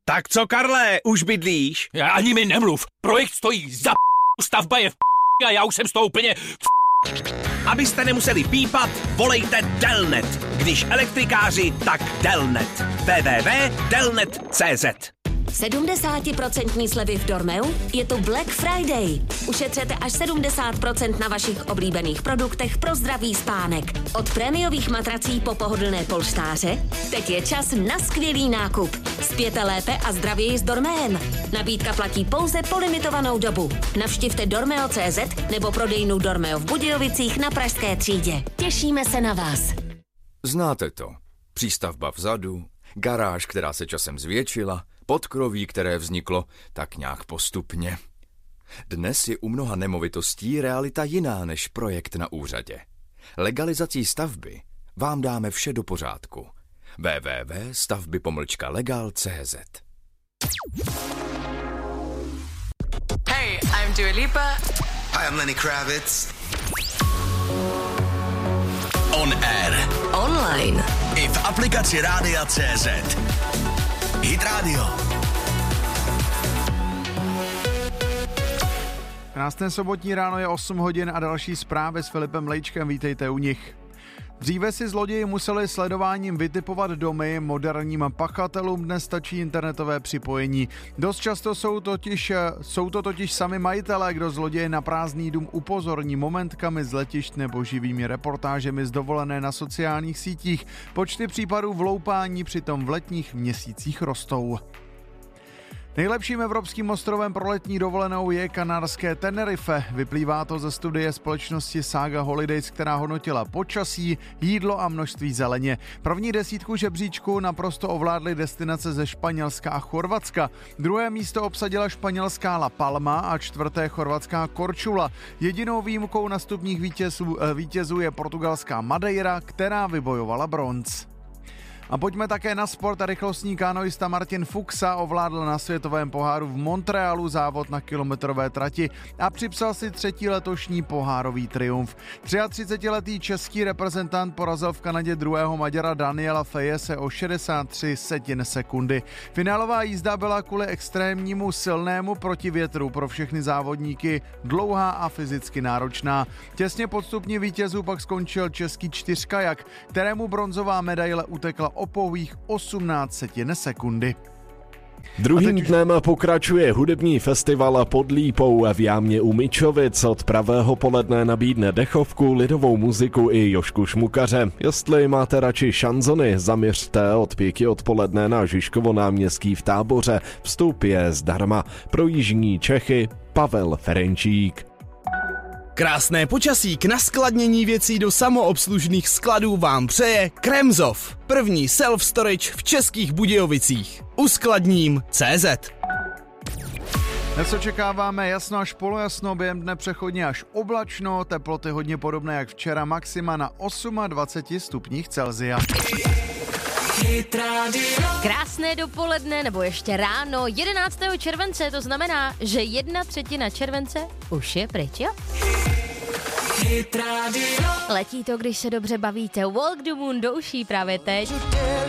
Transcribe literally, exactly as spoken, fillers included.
Tak co, Karle, už bydlíš? Já ani mi nemluv. Projekt stojí za p***, stavba je v p***, a já už jsem z toho úplně v p***. Abyste nemuseli pípat, volejte Delnet. Když elektrikáři, tak Delnet. w w w tečka delnet tečka cé zet. sedmdesát procent slevy v Dormeu? Je to Black Friday. Ušetřete až sedmdesát procent na vašich oblíbených produktech pro zdravý spánek. Od prémiových matrací po pohodlné polštáře, teď je čas na skvělý nákup. Spěte lépe a zdravěji s Dormeem. Nabídka platí pouze po limitovanou dobu. Navštivte dormeo tečka cé zet nebo prodejnu Dormeo v Budějovicích na Pražské třídě. Těšíme se na vás. Znáte to. Přístavba vzadu, garáž, která se časem zvětšila, podkroví, které vzniklo tak nějak postupně. Dnes je u mnoha nemovitostí realita jiná než projekt na úřadě. Legalizací stavby vám dáme vše do pořádku. w w w tečka stavby pomlčka legal tečka cé zet. Hey, I'm Dua Lipa. Hi, I'm Lenny Kravitz. On air. Online. I v aplikaci Rádia tečka cé zet. Hit Radio. Krásné sobotní ráno, je osm hodin a další zprávy s Filipem Lejčkem, vítejte u nich. Dříve si zloději museli sledováním vytipovat domy, moderním pachatelům dnes stačí internetové připojení. Dost často jsou, totiž, jsou to totiž sami majitelé, kdo zloděje na prázdný dům upozorní momentkami z letišť nebo živými reportážemi z dovolené na sociálních sítích. Počty případů vloupání přitom v letních měsících rostou. Nejlepším evropským ostrovem pro letní dovolenou je kanárské Tenerife. Vyplývá to ze studie společnosti Saga Holidays, která hodnotila počasí, jídlo a množství zeleně. První desítku žebříčku naprosto ovládly destinace ze Španělska a Chorvatska. Druhé místo obsadila španělská La Palma a čtvrté chorvatská Korčula. Jedinou výjimkou na stupních vítězů, vítězů je portugalská Madeira, která vybojovala bronz. A pojďme také na sport. Rychlostní kanoista Martin Fuxa ovládl na světovém poháru v Montrealu závod na kilometrové trati a připsal si třetí letošní pohárový triumf. třiatřicetiletý český reprezentant porazil v Kanadě druhého Maďara Daniela Fejese o šedesát tři setin sekundy. Finálová jízda byla kvůli extrémnímu silnému protivětru pro všechny závodníky dlouhá a fyzicky náročná. Těsně pod stupni vítězů pak skončil český čtyřkajak, kterému bronzová medaile utekla o pouhých osmnáct setin sekundy. Druhým už... dnem pokračuje hudební festival Pod Lípou v Jámě u Mičovic. Od pravého poledne nabídne dechovku, lidovou muziku i Jošku Šmukaře. Jestli máte radši šanzony, zaměřte od pěti odpoledne na Žižkovo náměstí v Táboře. Vstup je zdarma. Pro jižní Čechy Pavel Ferenčík. Krásné počasí k naskladnění věcí do samoobslužných skladů vám přeje Kremzov, první self-storage v Českých Budějovicích. Uskladním tečka cé zet. Dnes očekáváme jasno až polojasno, během dne přechodně až oblačno, teploty hodně podobné jak včera, maxima na dvacet osm stupních Celsia. Krásné dopoledne nebo ještě ráno jedenáctého července, to znamená, že jedna třetina července už je pryč, jo? Letí to, když se dobře bavíte. Walk the Moon do uší právě teď.